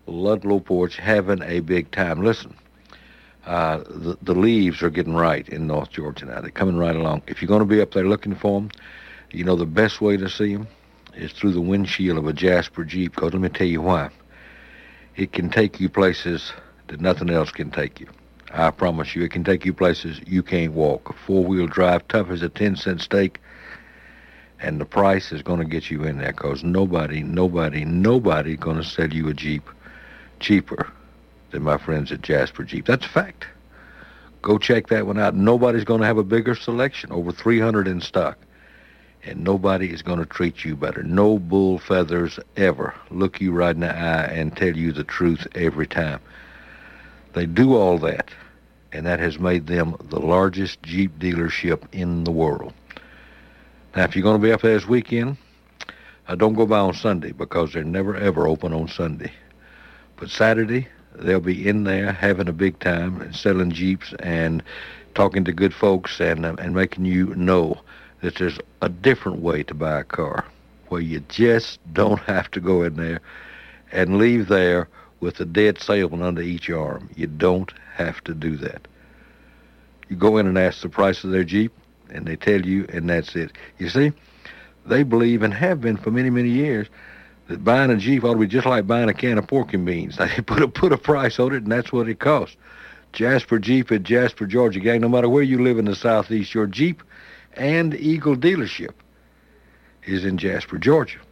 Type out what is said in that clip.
Ludlow Porch, having a big time. Listen, the leaves are getting right in North Georgia now. They're coming right along. If you're going to be up there looking for them, you know the best way to see them is through the windshield of a Jasper Jeep, because let me tell you why. It can take you places that nothing else can take you. I promise you, it can take you places you can't walk. A four-wheel drive, tough as a 10-cent steak, and the price is going to get you in there, because nobody going to sell you a Jeep cheaper than my friends at Jasper Jeep. That's a fact. Go check that one out. Nobody's going to have a bigger selection, over 300 in stock, and nobody is going to treat you better. No bull feathers ever look you right in the eye and tell you the truth every time. They do all that, and that has made them the largest Jeep dealership in the world. Now, if you're going to be up there this weekend, don't go by on Sunday, because they're never, ever open on Sunday. But Saturday, they'll be in there having a big time and selling Jeeps and talking to good folks and making you know that there's a different way to buy a car, where you just don't have to go in there and leave there with a dead salesman under each arm. You don't have to do that. You go in and ask the price of their Jeep, and they tell you, and that's it. You see, they believe, and have been for many, many years, that buying a Jeep ought to be just like buying a can of pork and beans. They put a price on it, and that's what it costs. Jasper Jeep at Jasper, Georgia. Gang, no matter where you live in the Southeast, your Jeep and Eagle dealership is in Jasper, Georgia.